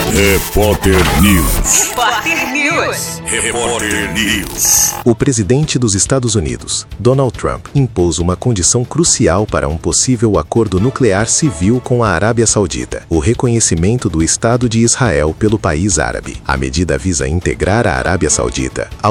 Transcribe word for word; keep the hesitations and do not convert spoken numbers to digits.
Repórter News. Repórter News. Repórter News. O presidente dos Estados Unidos, Donald Trump, impôs uma condição crucial para um possível acordo nuclear civil com a Arábia Saudita: o reconhecimento do Estado de Israel pelo país árabe. A medida visa integrar a Arábia Saudita ao